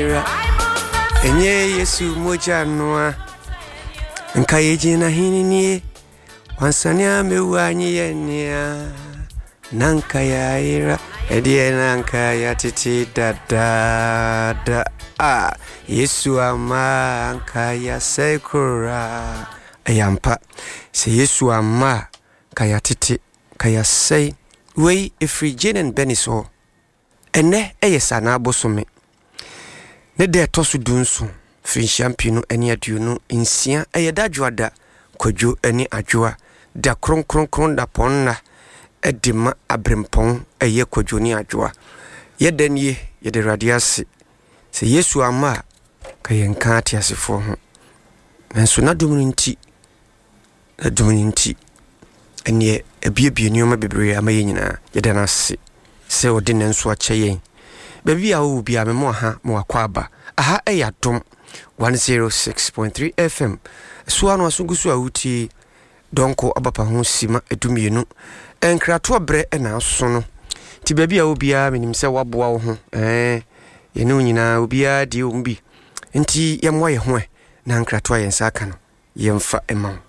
ayera enye Yesu moja noa nka yejina hinini wansania mewanyi yenia nanka ya ayera edie nanka ya titi da Yesu ama anka ya sekura ayampa se Yesu ama kaya titi kaya sei wei efrigenen beniso ene eyesa na abosome ne de tosu dunsu frin champion eni aduonu nsia eyedadwoada kwadwo eni adwoa da kronkronkron da ponna edima abrempon eye kwadwo ni adwoa yedanie yede radiase se Yesu ama kaya nka atiasefo ho nanso na dominti enie ebiebie nioma bebre amaye nyina yede na se odi nanso akyeye baby a wo bia memo ha mo akwaba aha eyadom 106.3 FM so anu asungusu awuti donko abapa ho sima edumienu enkrato bre na aso no ti baby a wo bia menim se waboa wo ho yenu nyina obia di ombi nti yemwa ye ho na nkrato ayensa aka no yemfa ema